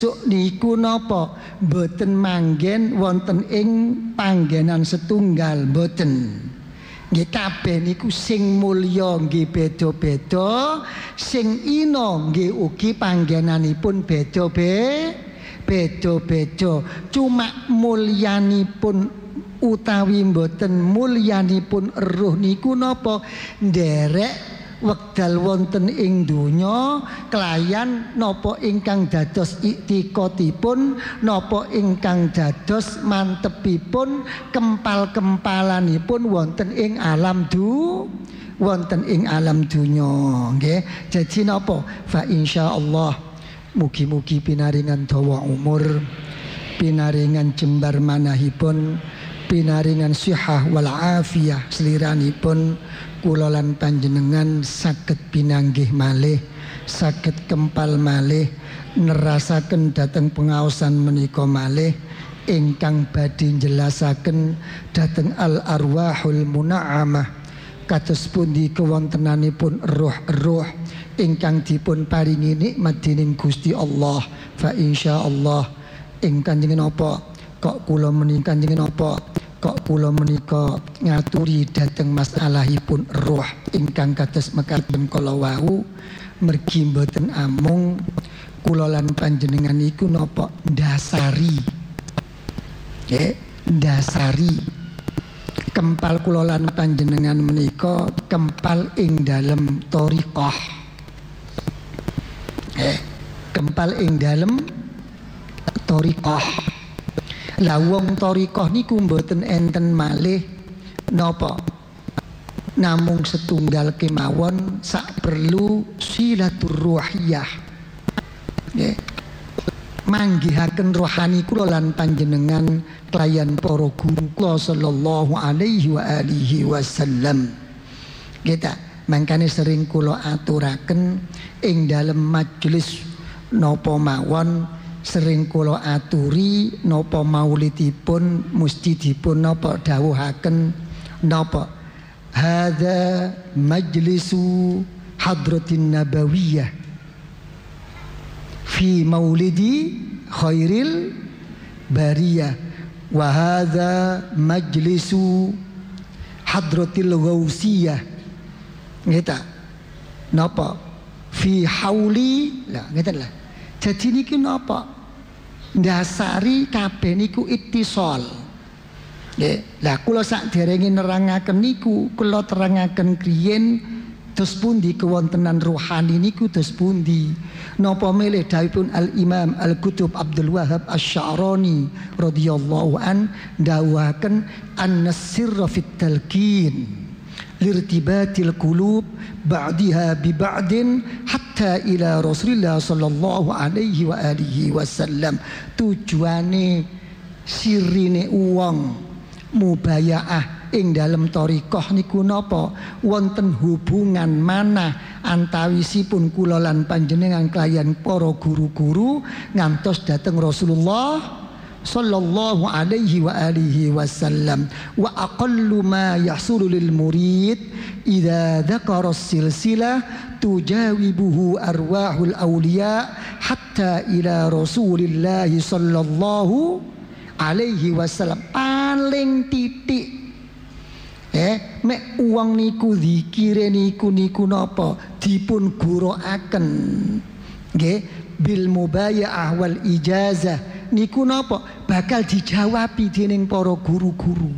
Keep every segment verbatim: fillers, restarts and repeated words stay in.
Cuk niku napa boten manggen wonten ing panggenan setunggal boten. Nggih kabeh niku sing mulya nggih beda-beda, sing ina nggih ugi panggenanipun beda-beda. Beda-beda. Cuma mulyanipun utawi mboten mulyanipun eruh niku napa nderek wekdal wonten ing donya kelayan napa ingkang dados iktikotipun, napa ingkang dados mantepipun kempal-kempalanipun wonten ing alam du wonten ing alam donya nggih. Jadi napa fa insyaallah mugi-mugi pinaringan dawa umur, pinaringan jembar manahipun, pinaringan sihah wal afiyah seliranipun kula lan panjenengan saged pinanggih malih, saged kempal malih, nerasaken dhateng pengaosan menika malih ingkang badhe njelasaken dhateng al arwahul muna'amah kados pundi kewontenanipun ruh-ruh ingkang dipun paringi nikmat dening Gusti Allah. Fa insyaallah ing kanjeng napa kok kula menika kanjeng napa kok kula menika ngaturi dhateng masalahipun roh ingkang kados mekaten kala wau mergi mboten amung kula lan panjenengan iku napa ndasari nggih ndasari kempal kula lan panjenengan menika kempal ing dalem thariqah eh kempal ing dalem thariqah. Lah wong thariqah niku mboten enten malih napa namung setunggal kemawon sak perlu silaturruhiyah nggih manggihaken rohani kula lan panjenengan kelayan para guru kula sallallahu alaihi wa alihi wasallam. Kita mangkane sering kula aturaken ing dalem majelis napa mawon sering kula aturi napa maulidipun mesti dipun napa dawuhaken napa hadza majlisu hadratin nabawiyah fi maulidi khairil bariyah wa hadza majlisu hadratil ghausiyah ngeta napa fi hauli lah ngeten lah. Jadi niki napa ndasari kabeh niku ittisal. Nggih. Lah kula sakderenge nerangaken niku kula terangaken kriyen dos pundi kewontenan rohani niku dos pundi. Napa milih dawuhipun Al Imam Al Qutb Abdul Wahhab Asy-Sya'rani radhiyallahu an dawuhaken an-sirra fit talqin lirtibatil qulub ba'daha bi ba'din hatta ila Rasulillah sallallahu alaihi wa alihi wasallam. Tujuane sirine wong mubayaah ing dalam thariqah niku napa wonten hubungan manah antawisipun kula lan panjenengan kaliyan para guru-guru ngantos dhateng Rasulullah sallallahu alaihi wa alihi wasallam. Wa aqallu ma yahsulu lil murid idza dzakara silsilah tujawibuhu arwahul awliya hatta ila Rasulillah sallallahu alaihi wasallam. Paling titik eh mek uang niku zikire niku niku napa dipun guroaken nggih bil mubayaah wal ijazah niku napa bakal dijawabi dening para guru-guru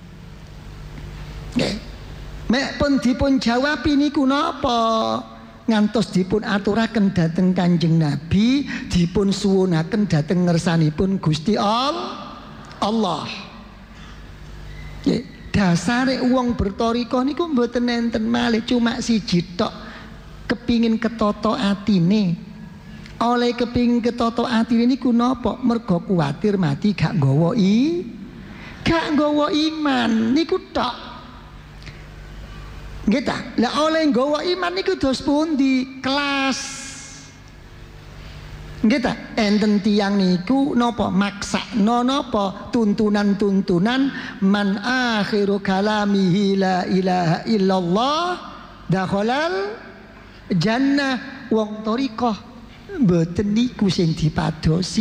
nggih mek pun dipun jawabi niku napa ngantos dipun aturaken dhateng Kanjeng Nabi dipun suwunaken dhateng ngersanipun Gusti Allah nggih. Dasare wong berthariqah niku mboten enten malih cuma siji tok kepingin ketoto atine. Oleh kepingin ketoto atine niku napa? Mergo kuwatir mati gak nggawa i gak nggawa iman niku tok. Nggih ta? Lah oleh nggawa iman niku dos pundi? Kelas. Nggih ta? Enten tiyang niku napa maksakno napa tuntunan-tuntunan man akhiru kalamihi la ilaha illallah dakhalal jannah. Wong thariqah mboten niku sing dipadosi.